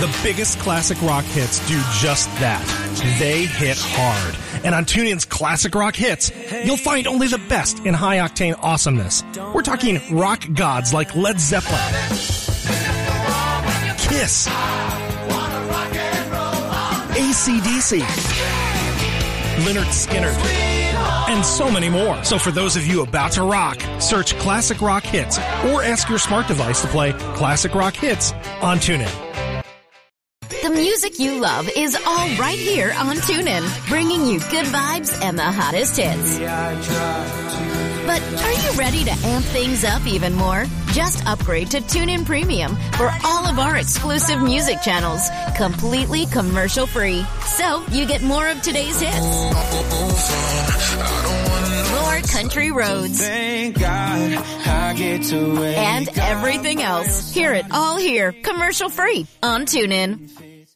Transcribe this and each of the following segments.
The biggest classic rock hits do just that. They hit hard. And on TuneIn's Classic Rock Hits, you'll find only the best in high-octane awesomeness. We're talking rock gods like Led Zeppelin, Kiss, AC/DC, Lynyrd Skynyrd, and so many more. So for those of you about to rock, search Classic Rock Hits or ask your smart device to play Classic Rock Hits on TuneIn. The music you love is all right here on TuneIn, bringing you good vibes and the hottest hits. But are you ready to amp things up even more? Just upgrade to TuneIn Premium for all of our exclusive music channels, completely commercial-free. So you get more of today's hits, more country roads, and everything else. Hear it all here, commercial-free on TuneIn.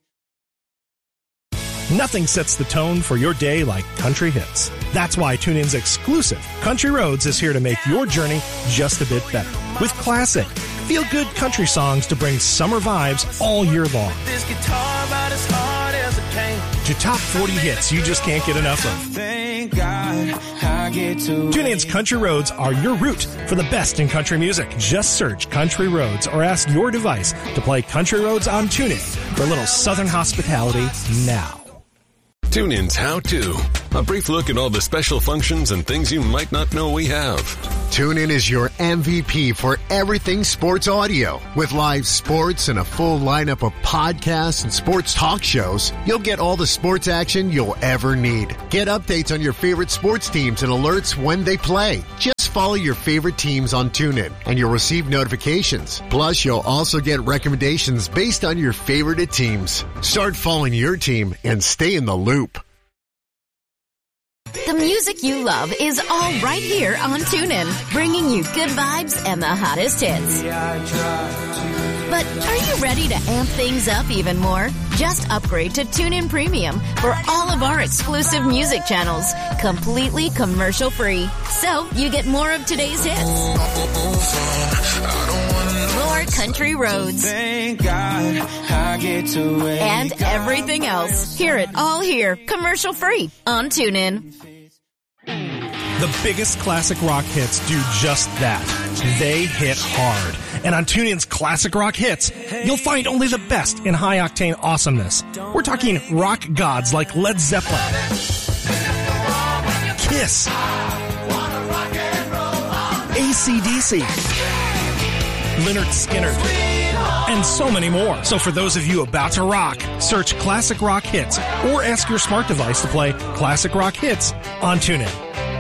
Nothing sets the tone for your day like country hits. That's why TuneIn's exclusive Country Roads is here to make your journey just a bit better. With classic, feel-good country songs to bring summer vibes all year long. To top 40 hits you just can't get enough of. TuneIn's Country Roads are your route for the best in country music. Just search Country Roads or ask your device to play Country Roads on TuneIn for a little southern hospitality now. TuneIn's How To. A brief look at all the special functions and things you might not know we have. TuneIn is your MVP for everything sports audio. With live sports and a full lineup of podcasts and sports talk shows, you'll get all the sports action you'll ever need. Get updates on your favorite sports teams and alerts when they play. Just follow your favorite teams on TuneIn and you'll receive notifications. Plus, you'll also get recommendations based on your favorite teams. Start following your team and stay in the loop. The music you love is all right here on TuneIn, bringing you good vibes and the hottest hits. But are you ready to amp things up even more? Just upgrade to TuneIn Premium for all of our exclusive music channels, completely commercial-free. So you get more of today's hits, more country roads, and everything else. Hear it all here, commercial-free on TuneIn. The biggest classic rock hits do just that. They hit hard. And on TuneIn's Classic Rock Hits, you'll find only the best in high-octane awesomeness. We're talking rock gods like Led Zeppelin, Kiss, AC/DC, Lynyrd Skynyrd, and so many more. So for those of you about to rock, search Classic Rock Hits or ask your smart device to play Classic Rock Hits on TuneIn.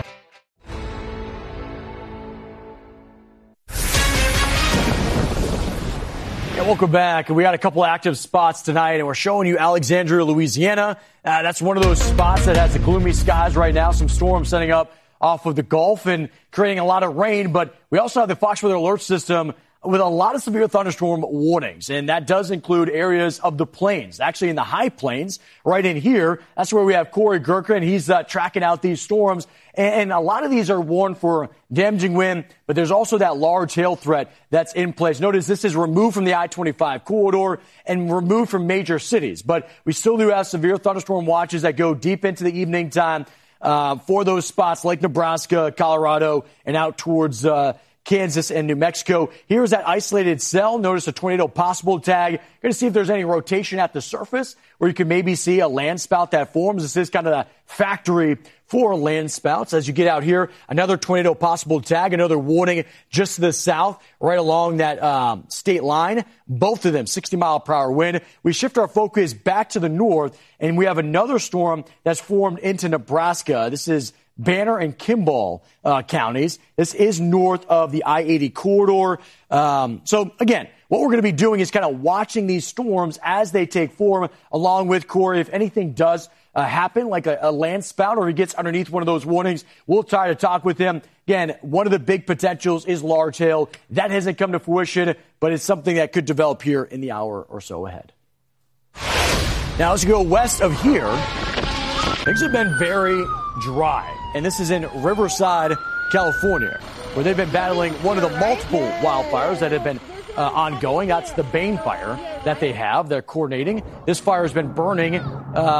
Welcome back. We got a couple active spots tonight, and we're showing you Alexandria, Louisiana. That's one of those spots that has the gloomy skies right now. Some storms setting up off of the Gulf and creating a lot of rain. But we also have the Fox Weather Alert System with a lot of severe thunderstorm warnings, and that does include areas of the plains, actually in the high plains, right in here. That's where we have Corey Gurka, and he's tracking out these storms. And a lot of these are warned for damaging wind, but there's also that large hail threat that's in place. Notice this is removed from the I-25 corridor and removed from major cities, but we still do have severe thunderstorm watches that go deep into the evening time for those spots like Nebraska, Colorado, and out towards Kansas and New Mexico. Here's that isolated cell. Notice a tornado possible tag. Going to see if there's any rotation at the surface where you can maybe see a land spout that forms. This is kind of the factory for land spouts. As you get out here, another tornado possible tag, another warning just to the south, right along that state line. Both of them 60-mile-per-hour wind. We shift our focus back to the north, and we have another storm that's formed into Nebraska. This is Banner and Kimball counties. This is north of the I-80 corridor. So, again, what we're going to be doing is kind of watching these storms as they take form, along with Corey. If anything does happen, like a land spout, or he gets underneath one of those warnings, we'll try to talk with him. Again, one of the big potentials is large hail. That hasn't come to fruition, but it's something that could develop here in the hour or so ahead. Now, as you go west of here, things have been very dry. And this is in Riverside, California, where they've been battling one of the multiple wildfires that have been ongoing. That's the Bane fire that they have. They're coordinating. This fire has been burning, in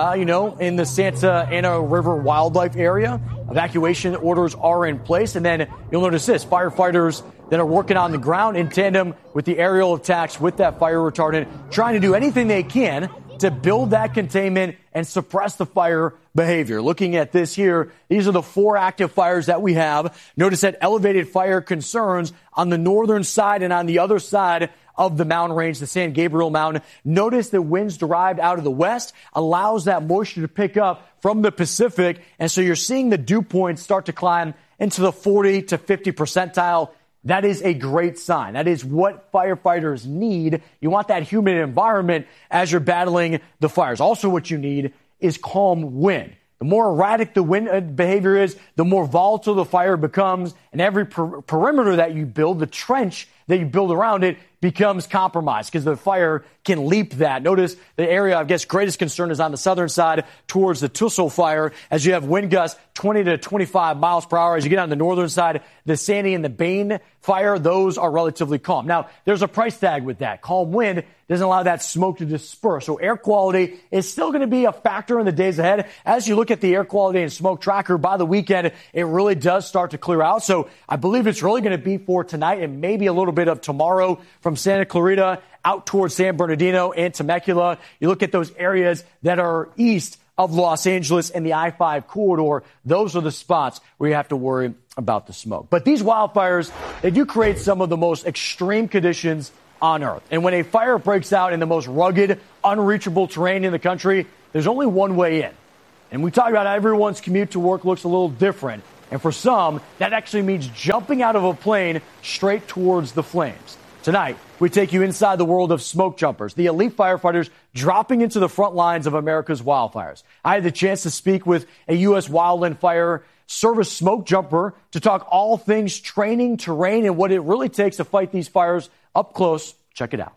the Santa Ana River wildlife area. Evacuation orders are in place. And then you'll notice this, firefighters that are working on the ground in tandem with the aerial attacks with that fire retardant, trying to do anything they can to build that containment and suppress the fire behavior. Looking at this here, these are the 4 active fires that we have. Notice that elevated fire concerns on the northern side and on the other side of the mountain range, the San Gabriel Mountain. Notice the winds derived out of the west allows that moisture to pick up from the Pacific. And so you're seeing the dew points start to climb into the 40 to 50 percentile. That is a great sign. That is what firefighters need. You want that humid environment as you're battling the fires. Also, what you need is calm wind. The more erratic the wind behavior is, the more volatile the fire becomes, and every perimeter that you build, the trench that you build around it, becomes compromised because the fire can leap that. Notice the area, I guess, greatest concern is on the southern side towards the Tussle fire as you have wind gusts 20 to 25 miles per hour. As you get on the northern side, the Sandy and the Bane fire, those are relatively calm. Now, there's a price tag with that. Calm wind doesn't allow that smoke to disperse. So air quality is still going to be a factor in the days ahead. As you look at the air quality and smoke tracker by the weekend, it really does start to clear out. So I believe it's really going to be for tonight and maybe a little bit of tomorrow from Santa Clarita out towards San Bernardino and Temecula. You look at those areas that are east of Los Angeles and the I-5 corridor. Those are the spots where you have to worry about the smoke. But these wildfires, they do create some of the most extreme conditions on Earth. And when a fire breaks out in the most rugged, unreachable terrain in the country, there's only one way in. And we talk about everyone's commute to work looks a little different. And for some, that actually means jumping out of a plane straight towards the flames. Tonight, we take you inside the world of smoke jumpers, the elite firefighters dropping into the front lines of America's wildfires. I had the chance to speak with a U.S. Wildland Fire Service smoke jumper to talk all things training, terrain, and what it really takes to fight these fires up close. Check it out.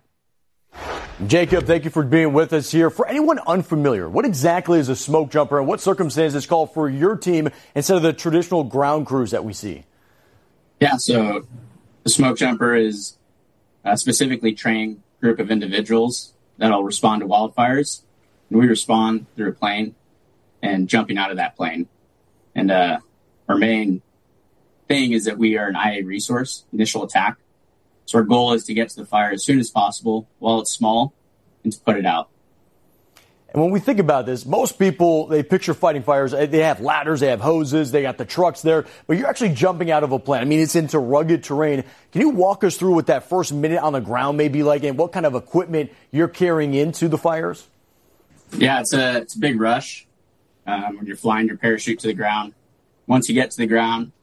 Jacob, thank you for being with us here. For anyone unfamiliar, what exactly is a smoke jumper and what circumstances call for your team instead of the traditional ground crews that we see? Yeah, so the smoke jumper is a specifically trained group of individuals that'll respond to wildfires. And we respond through a plane and jumping out of that plane. And our main thing is that we are an IA resource, initial attack. So our goal is to get to the fire as soon as possible while it's small and to put it out. And when we think about this, most people, they picture fighting fires. They have ladders, they have hoses, they got the trucks there, but you're actually jumping out of a plane. I mean, it's into rugged terrain. Can you walk us through what that first minute on the ground may be like and what kind of equipment you're carrying into the fires? Yeah, it's a big rush when you're flying your parachute to the ground. Once you get to the ground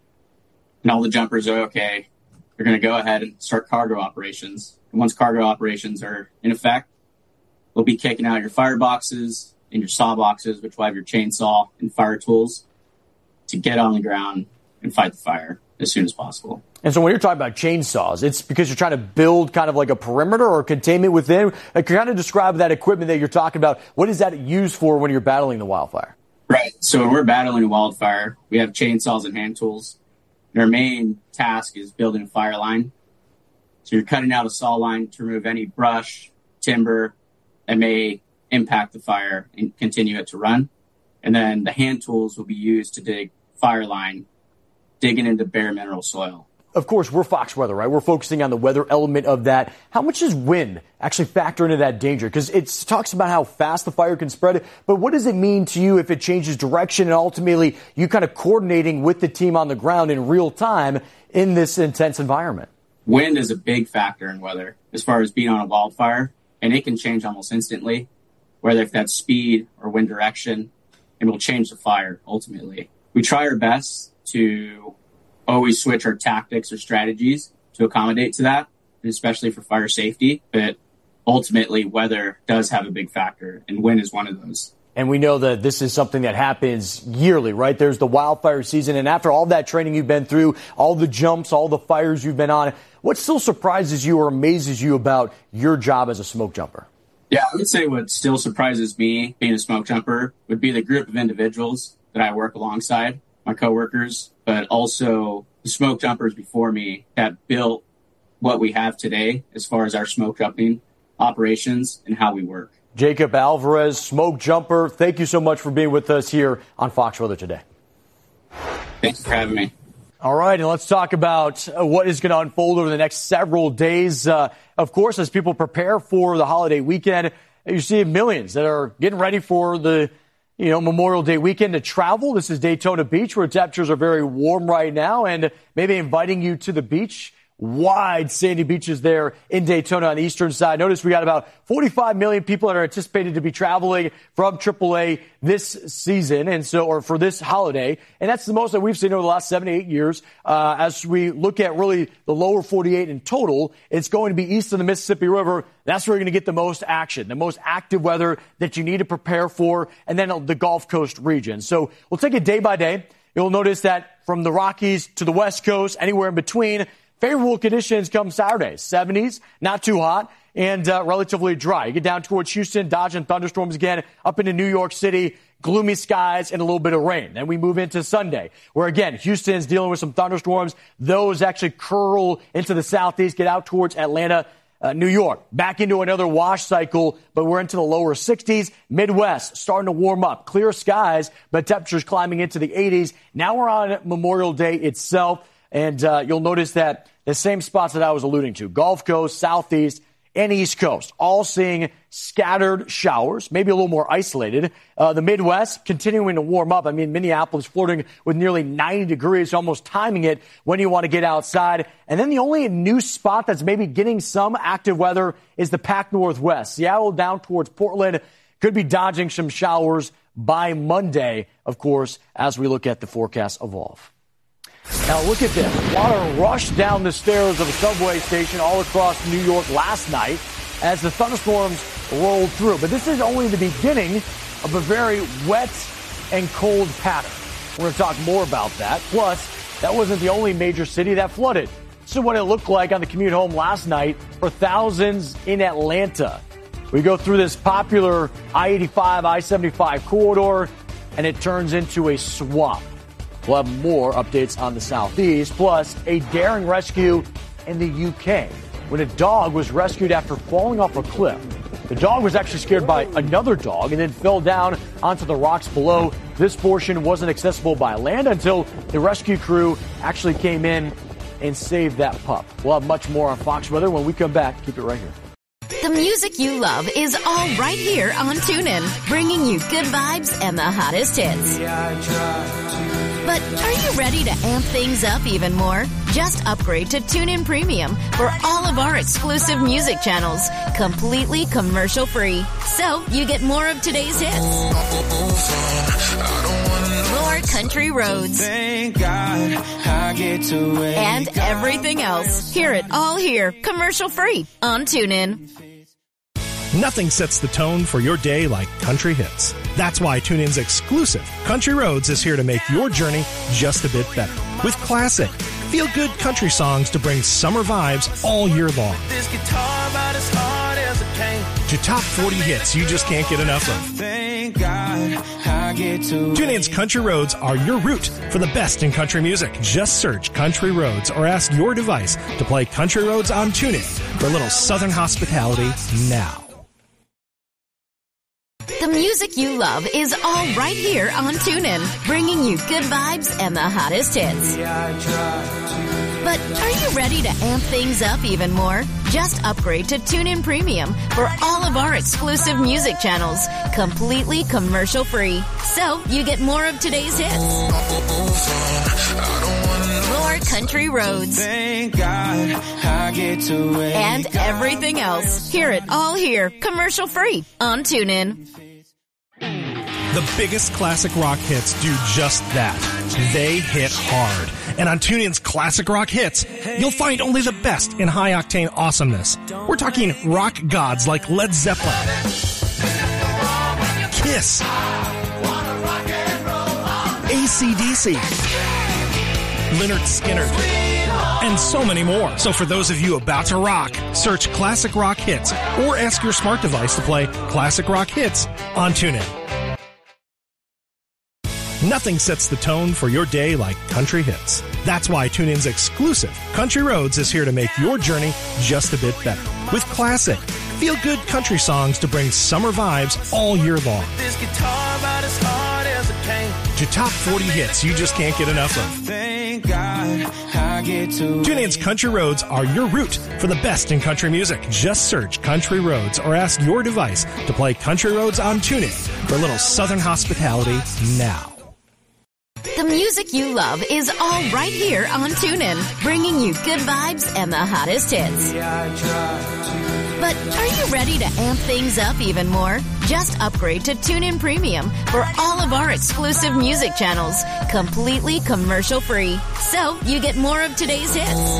and all the jumpers are okay, you're going to go ahead and start cargo operations. And once cargo operations are in effect, we'll be kicking out your fire boxes and your saw boxes, which will have your chainsaw and fire tools to get on the ground and fight the fire as soon as possible. And so when you're talking about chainsaws, it's because you're trying to build kind of like a perimeter or containment within. Like, kind of describe that equipment that you're talking about. What is that used for when you're battling the wildfire? Right. So when we're battling a wildfire, we have chainsaws and hand tools. And our main task is building a fire line. So you're cutting out a saw line to remove any brush, timber that may impact the fire and continue it to run. And then the hand tools will be used to dig fire line, digging into bare mineral soil. Of course, we're Fox Weather, right? We're focusing on the weather element of that. How much does wind actually factor into that danger? Because it talks about how fast the fire can spread, but what does it mean to you if it changes direction and ultimately you kind of coordinating with the team on the ground in real time in this intense environment? Wind is a big factor in weather as far as being on a wildfire, and it can change almost instantly, whether if that's speed or wind direction, and will change the fire ultimately. We try our best to always switch our tactics or strategies to accommodate to that, especially for fire safety. But ultimately, weather does have a big factor, and wind is one of those. And we know that this is something that happens yearly, right? There's the wildfire season. And after all that training you've been through, all the jumps, all the fires you've been on, what still surprises you or amazes you about your job as a smoke jumper? Yeah, I would say what still surprises me being a smoke jumper would be the group of individuals that I work alongside, my coworkers, but also the smoke jumpers before me that built what we have today as far as our smoke jumping operations and how we work. Jacob Alvarez, smoke jumper, thank you so much for being with us here on Fox Weather today. Thanks for having me. All right, and let's talk about what is going to unfold over the next several days. Of course, as people prepare for the holiday weekend, you see millions that are getting ready for the Memorial Day weekend to travel. This is Daytona Beach, where temperatures are very warm right now, and maybe inviting you to the beach. Wide sandy beaches there in Daytona on the eastern side. Notice we got about 45 million people that are anticipated to be traveling from AAA this season, or for this holiday. And that's the most that we've seen over the last 7 to 8 years. As we look at really the lower 48 in total, it's going to be east of the Mississippi River. That's where you're going to get the most action, the most active weather that you need to prepare for, and then the Gulf Coast region. So we'll take it day by day. You'll notice that from the Rockies to the West Coast, anywhere in between, favorable conditions come Saturday. 70s, not too hot, and relatively dry. You get down towards Houston, dodging thunderstorms again, up into New York City, gloomy skies and a little bit of rain. Then we move into Sunday, where again, Houston's dealing with some thunderstorms. Those actually curl into the southeast, get out towards Atlanta, New York. Back into another wash cycle, but we're into the lower 60s. Midwest starting to warm up. Clear skies, but temperatures climbing into the 80s. Now we're on Memorial Day itself, and you'll notice that the same spots that I was alluding to, Gulf Coast, Southeast, and East Coast, all seeing scattered showers, maybe a little more isolated. The Midwest continuing to warm up. I mean, Minneapolis flirting with nearly 90 degrees, almost timing it when you want to get outside. And then the only new spot that's maybe getting some active weather is the Pac Northwest. Seattle down towards Portland could be dodging some showers by Monday, of course, as we look at the forecast evolve. Now look at this. Water rushed down the stairs of a subway station all across New York last night as the thunderstorms rolled through. But this is only the beginning of a very wet and cold pattern. We're going to talk more about that. Plus, that wasn't the only major city that flooded. This is what it looked like on the commute home last night for thousands in Atlanta. We go through this popular I-85, I-75 corridor, and it turns into a swamp. We'll have more updates on the Southeast, plus a daring rescue in the UK when a dog was rescued after falling off a cliff. The dog was actually scared by another dog and then fell down onto the rocks below. This portion wasn't accessible by land until the rescue crew actually came in and saved that pup. We'll have much more on Fox Weather when we come back. Keep it right here. The music you love is all right here on TuneIn, bringing you good vibes and the hottest hits. But are you ready to amp things up even more? Just upgrade to TuneIn Premium for all of our exclusive music channels, completely commercial-free. So you get more of today's hits, more country roads, and everything else. Hear it all here, commercial-free on TuneIn. Nothing sets the tone for your day like country hits. That's why TuneIn's exclusive Country Roads is here to make your journey just a bit better. With classic, feel-good country songs to bring summer vibes all year long. To top 40 hits you just can't get enough of. TuneIn's Country Roads are your route for the best in country music. Just search Country Roads or ask your device to play Country Roads on TuneIn for a little southern hospitality now. The music you love is all right here on TuneIn, bringing you good vibes and the hottest hits. But are you ready to amp things up even more? Just upgrade to TuneIn Premium for all of our exclusive music channels, completely commercial-free. So you get more of today's hits, more country roads, and everything else. Hear it all here, commercial-free on TuneIn. The biggest classic rock hits do just that. They hit hard. And on TuneIn's Classic Rock Hits, you'll find only the best in high-octane awesomeness. We're talking rock gods like Led Zeppelin, Kiss, AC/DC, Lynyrd Skynyrd, and so many more. So for those of you about to rock, search Classic Rock Hits or ask your smart device to play Classic Rock Hits on TuneIn. Nothing sets the tone for your day like country hits. That's why TuneIn's exclusive Country Roads is here to make your journey just a bit better. With classic, feel-good country songs to bring summer vibes all year long. This guitar about as hard as a pain. To top 40 hits you just can't get enough of. Thank God I get to TuneIn's Country Roads are your route for the best in country music. Just search Country Roads or ask your device to play Country Roads on TuneIn for a little Southern hospitality now. The music you love is all right here on TuneIn, bringing you good vibes and the hottest hits. But are you ready to amp things up even more? Just upgrade to TuneIn Premium for all of our exclusive music channels, completely commercial-free. So you get more of today's hits,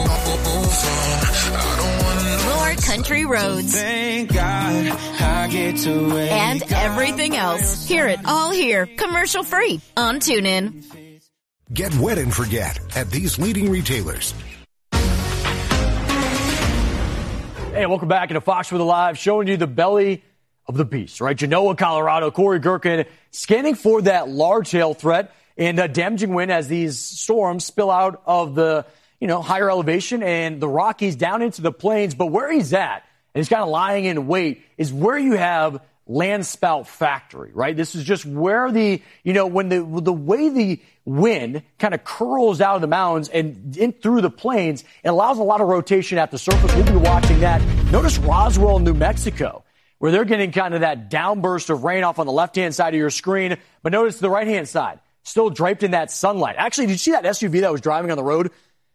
more country roads, Thank God I get to and everything else. Hear it all here, commercial-free on TuneIn. Get wet and forget at these leading retailers. Hey, welcome back into Fox Weather Live, showing you the belly of the beast, right? Genoa, Colorado, Corey Gerken scanning for that large hail threat and damaging wind as these storms spill out of the, higher elevation and the Rockies down into the plains. But where he's at, and he's kind of lying in wait, is where you have Landspout Factory, right? This is just where when the way the wind kind of curls out of the mountains and in through the plains, it allows a lot of rotation at the surface. We'll be watching that. Notice Roswell, New Mexico, where they're getting kind of that downburst of rain off on the left-hand side of your screen. But notice the right-hand side, still draped in that sunlight. Actually, did you see that SUV that was driving on the road?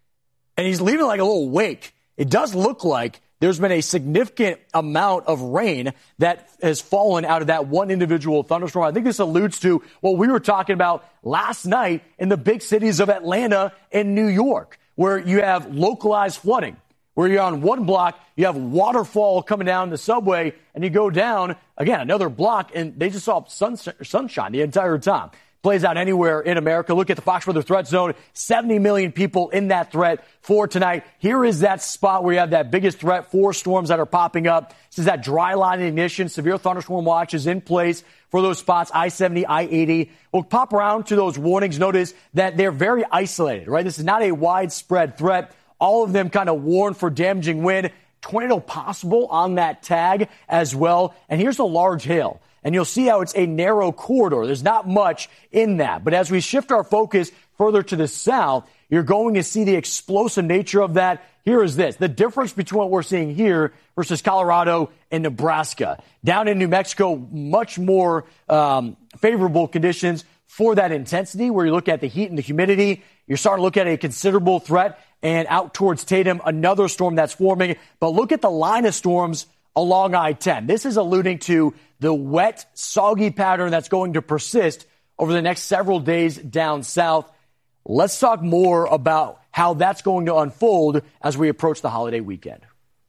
And he's leaving like a little wake. It does look like there's been a significant amount of rain that has fallen out of that one individual thunderstorm. I think this alludes to what we were talking about last night in the big cities of Atlanta and New York, where you have localized flooding, where you're on one block, you have waterfall coming down the subway, and you go down, again, another block, and they just saw sunshine the entire time. Plays out anywhere in America. Look at the Fox Weather Threat Zone. 70 million people in that threat for tonight. Here is that spot where you have that biggest threat. 4 storms that are popping up. This is that dry line ignition. Severe thunderstorm watch is in place for those spots. I-70, I-80. We'll pop around to those warnings. Notice that they're very isolated, right? This is not a widespread threat. All of them kind of warn for damaging wind. Tornado possible on that tag as well. And here's a large hail. And you'll see how it's a narrow corridor. There's not much in that. But as we shift our focus further to the south, you're going to see the explosive nature of that. Here is this. The difference between what we're seeing here versus Colorado and Nebraska. Down in New Mexico, much more favorable conditions for that intensity, where you look at the heat and the humidity. You're starting to look at a considerable threat. And out towards Tatum, another storm that's forming. But look at the line of storms along I-10. This is alluding to the wet, soggy pattern that's going to persist over the next several days down south. Let's talk more about how that's going to unfold as we approach the holiday weekend.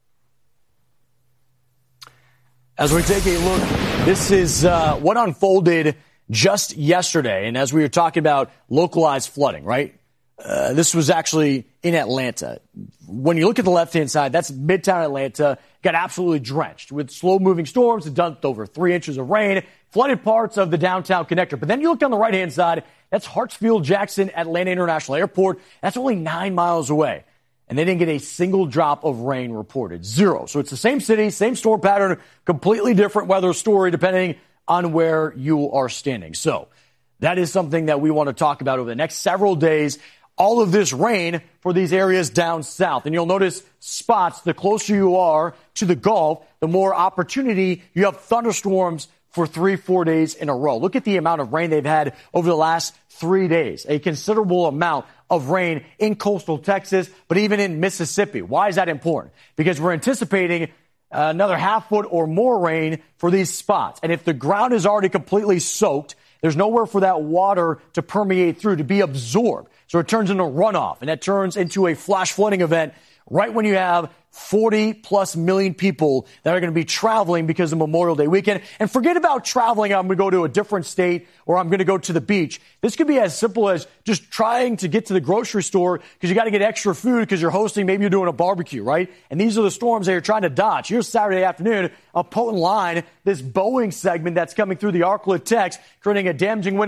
As we take a look, this is what unfolded just yesterday. And as we were talking about localized flooding, right? This was actually in Atlanta. When you look at the left-hand side, that's Midtown Atlanta. Got absolutely drenched with slow-moving storms. It dumped over 3 inches of rain, flooded parts of the downtown connector. But then you look on the right-hand side, that's Hartsfield-Jackson Atlanta International Airport. That's only 9 miles away. And they didn't get a single drop of rain reported. 0. So it's the same city, same storm pattern, completely different weather story depending on where you are standing. So that is something that we want to talk about over the next several days. All of this rain for these areas down south. And you'll notice spots, the closer you are to the Gulf, the more opportunity you have thunderstorms for 3-4 days in a row. Look at the amount of rain they've had over the last 3 days. A considerable amount of rain in coastal Texas, but even in Mississippi. Why is that important? Because we're anticipating another half foot or more rain for these spots. And if the ground is already completely soaked, there's nowhere for that water to permeate through, to be absorbed. So it turns into runoff, and that turns into a flash flooding event right when you have 40+ million people that are going to be traveling because of Memorial Day weekend. And forget about traveling. I'm going to go to a different state or I'm going to go to the beach. This could be as simple as just trying to get to the grocery store because you got to get extra food because you're hosting. Maybe you're doing a barbecue, right? And these are the storms that you're trying to dodge. Here's Saturday afternoon, a potent line, this Boeing segment that's coming through the Arclet text, creating a damaging wind event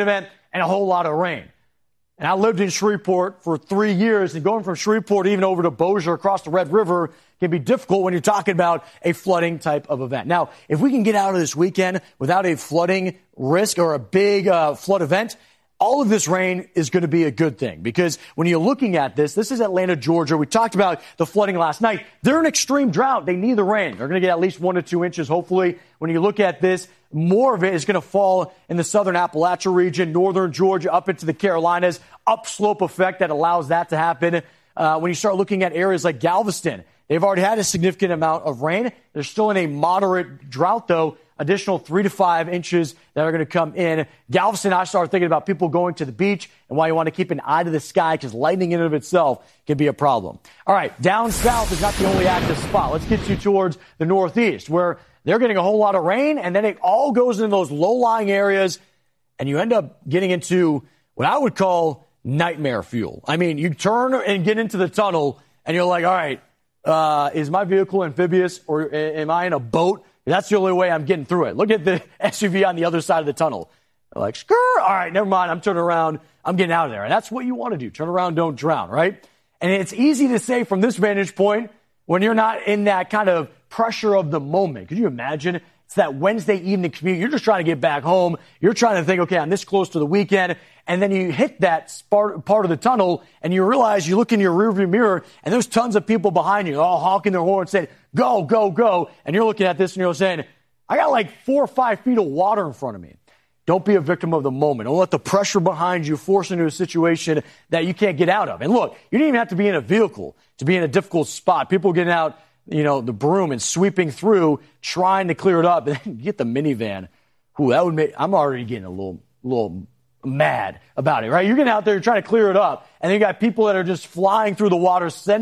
and a whole lot of rain. And I lived in Shreveport for 3 years, and going from Shreveport even over to Bossier across the Red River can be difficult when you're talking about a flooding type of event. Now, if we can get out of this weekend without a flooding risk or a big flood event, all of this rain is going to be a good thing, because when you're looking at this is Atlanta, Georgia. We talked about the flooding last night. They're in extreme drought. They need the rain. They're going to get at least 1 to 2 inches, hopefully. When you look at this, more of it is going to fall in the southern Appalachia region, northern Georgia, up into the Carolinas, upslope effect that allows that to happen. When you start looking at areas like Galveston, they've already had a significant amount of rain. They're still in a moderate drought, though. Additional 3 to 5 inches that are going to come in. Galveston, I started thinking about people going to the beach and why you want to keep an eye to the sky, because lightning in and of itself can be a problem. All right, down south is not the only active spot. Let's get you towards the northeast, where they're getting a whole lot of rain, and then it all goes into those low-lying areas, and you end up getting into what I would call nightmare fuel. I mean, you turn and get into the tunnel, and you're like, all right, is my vehicle amphibious, or am I in a boat? That's the only way I'm getting through it. Look at the SUV on the other side of the tunnel. They're like, skrr, all right, never mind. I'm turning around. I'm getting out of there. And that's what you want to do. Turn around, don't drown, right? And it's easy to say from this vantage point when you're not in that kind of pressure of the moment. Could you imagine? It's that Wednesday evening commute. You're just trying to get back home. You're trying to think, okay, I'm this close to the weekend. And then you hit that part of the tunnel, and you realize you look in your rearview mirror, and there's tons of people behind you all honking their horns saying, go, go, go. And you're looking at this, and you're saying, I got like 4 or 5 feet of water in front of me. Don't be a victim of the moment. Don't let the pressure behind you force into a situation that you can't get out of. And look, you didn't even have to be in a vehicle to be in a difficult spot. People getting out, the broom and sweeping through, trying to clear it up, and then get the minivan. That would make, I'm already getting a little mad about it, right? You're getting out there, you're trying to clear it up, and then you got people that are just flying through the water, sending